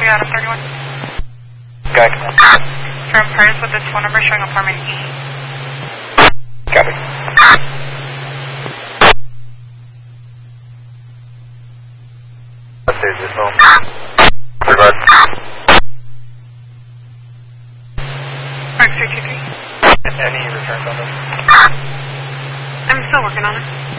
copy Adam 31. Guy. From Paris with this phone number showing apartment E. Copy. Let's see this home. Regard. X323. Any returns on this? I'm still working on it.